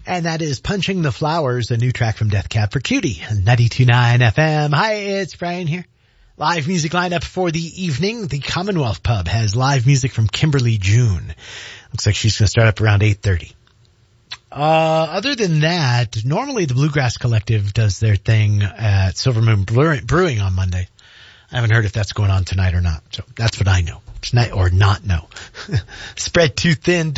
And that is Punching the Flowers, a new track from Death Cab for Cutie, 92.9 FM. Hi, it's Brian here. Live music lineup for the evening. The Commonwealth Pub has live music from Kimberly June. Looks like she's going to start up around 8:30. Other than that, normally the Bluegrass Collective does their thing at Silver Moon Brewing on Monday. I haven't heard if that's going on tonight or not. So that's what I know. Tonight or not know. Spread too thin.